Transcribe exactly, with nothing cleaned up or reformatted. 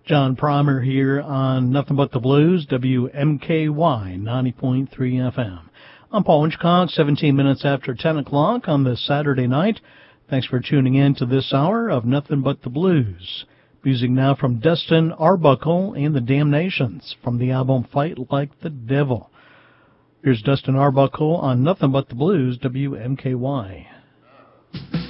John Primer here on Nothing But the Blues, W M K Y ninety point three F M. I'm Paul Inchcock, seventeen minutes after ten o'clock on this Saturday night. Thanks for tuning in to this hour of Nothing But the Blues. Music now from Dustin Arbuckle and the Damnations from the album Fight Like the Devil. Here's Dustin Arbuckle on Nothing But the Blues, W M K Y.